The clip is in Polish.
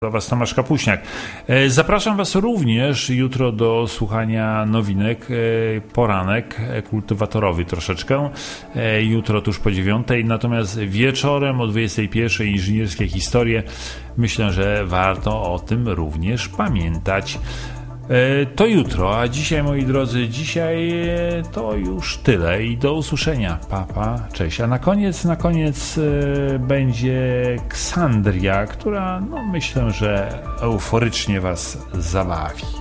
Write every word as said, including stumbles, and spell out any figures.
Do Was Tomasz Kapuśniak. Zapraszam Was również jutro do słuchania nowinek, poranek kultywatorowy troszeczkę, jutro tuż po dziewiątej, natomiast wieczorem o dwudziestej pierwszej inżynierskie historie. Myślę, że warto o tym również pamiętać. To jutro, a dzisiaj, moi drodzy, dzisiaj to już tyle i do usłyszenia. Papa, cześć. A na koniec, na koniec będzie Ksandria, która, no myślę, że euforycznie Was zabawi.